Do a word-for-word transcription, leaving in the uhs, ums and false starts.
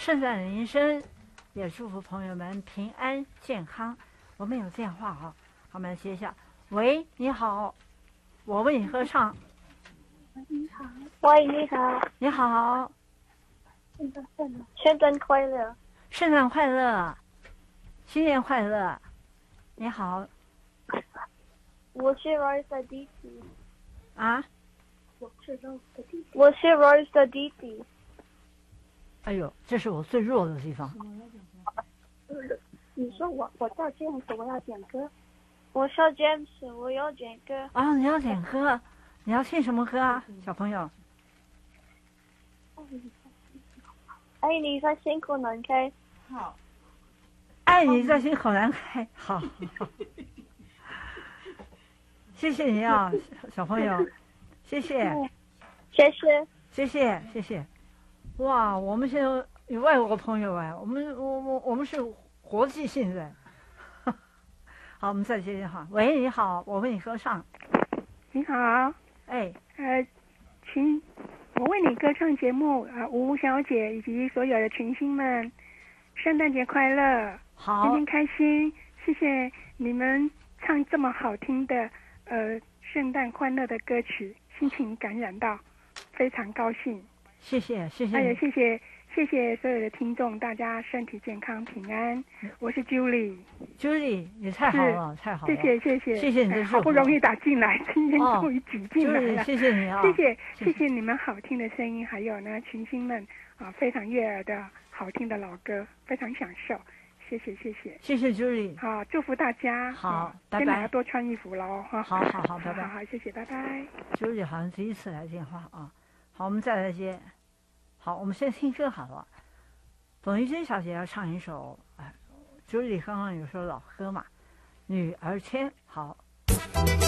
圣诞铃声，也祝福朋友们平安健康。我们有电话啊，我们接一下。喂，你好，我为你歌唱。 你好，喂，你好， 你好， 圣诞快乐， 圣诞快乐，新年快乐。你好， 我是 Rose 的弟弟。 啊？ 我是 Rose 的弟弟。我是 Rose 的弟弟。 哎呦，这是我最弱的地方。 你说我我叫 James，我要点歌。我叫 James，我要点歌。 啊，你要点歌，你要听什么歌啊，小朋友？ 爱你在心口难开。 好。爱你在心口难开。好。谢谢你啊，小朋友，谢谢。 谢谢。 谢谢谢谢。哇，我们现在有外国朋友哎，我们我我我们是国际性的。好，我们再接电话。喂，你好，我为你歌唱。 你好， 哎， 呃，请我为你歌唱节目啊，吴小姐以及所有的群星们，圣诞节快乐！ 好， 天天开心，谢谢你们唱这么好听的呃圣诞欢乐的歌曲，心情感染到，非常高兴。 谢谢谢谢， 哎呀，谢谢谢谢所有的听众，大家身体健康平安。我是 Julie，Julie， 你太好了，太好了， 谢谢谢谢谢谢你的祝福， 好不容易打进来，今天终于挤进来了， 谢谢你啊， 谢谢谢谢你们好听的声音，还有呢群星们啊非常悦耳的好听的老歌，非常享受，谢谢谢谢谢谢 Julie， 好，祝福大家， 好，拜拜， 真的要多穿衣服喽， 好好好，拜拜， 好好谢谢，拜拜。 Julie 好像第一次来电话啊，好，我们再来接。好，我们先听歌好了。董玉珍小姐要唱一首，哎，Julie刚刚有首老歌嘛，《女儿签》。好。